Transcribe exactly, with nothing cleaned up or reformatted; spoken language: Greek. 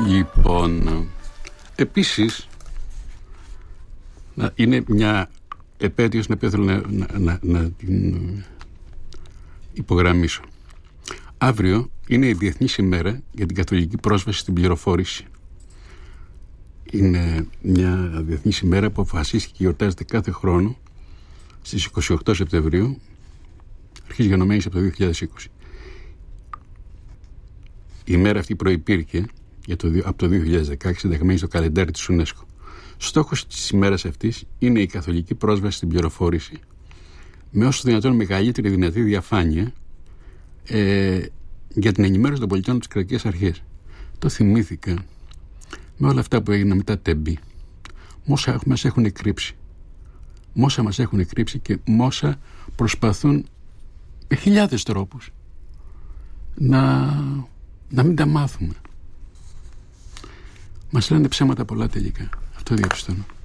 Λοιπόν, επίσης είναι μια επέτειος την οποία θέλω να, να, να, να την υπογραμμίσω. Αύριο είναι η Διεθνής ημέρα για την καθολική πρόσβαση στην πληροφόρηση. Είναι μια διεθνής ημέρα που αποφασίστηκε και γιορτάζεται κάθε χρόνο στις είκοσι οκτώ Σεπτεμβρίου, αρχής γενομένης από το δύο χιλιάδες είκοσι. Η ημέρα αυτή προϋπήρχε για το, από το δύο χιλιάδες δεκαέξι, ενταγμένη στο καλεντάρι της UNESCO. Στόχος της ημέρας αυτής είναι η καθολική πρόσβαση στην πληροφόρηση με όσο δυνατόν μεγαλύτερη δυνατή διαφάνεια ε, για την ενημέρωση των πολιτών από τις κρατικές αρχές. Το θυμήθηκα με όλα αυτά που έγιναν μετά τεμπή. Μόσα μας έχουν κρύψει. Μόσα μας έχουν κρύψει και μόσα προσπαθούν με χιλιάδες τρόπους να, να μην τα μάθουμε. Μας λένε ψέματα πολλά τελικά. Αυτό διαπιστώνω.